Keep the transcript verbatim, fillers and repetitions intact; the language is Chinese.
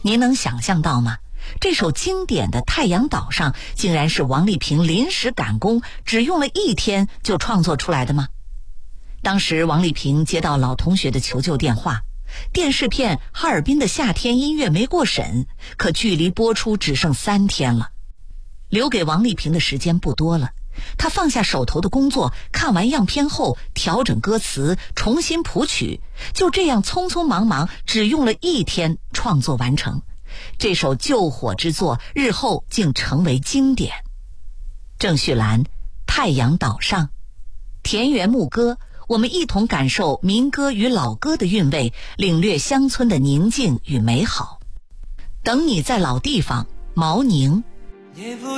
您能想象到吗？这首经典的《太阳岛上》竟然是王丽萍临时赶工，只用了一天就创作出来的吗？当时王丽萍接到老同学的求救电话，电视片《哈尔滨的夏天》音乐没过审，可距离播出只剩三天了。留给王丽萍的时间不多了，她放下手头的工作，看完样片后调整歌词，重新谱曲，就这样匆匆忙忙，只用了一天创作完成。这首救火之作日后竟成为经典。郑绪岚《太阳岛上》，田园牧歌，我们一同感受民歌与老歌的韵味，领略乡村的宁静与美好。等你在老地方，毛宁。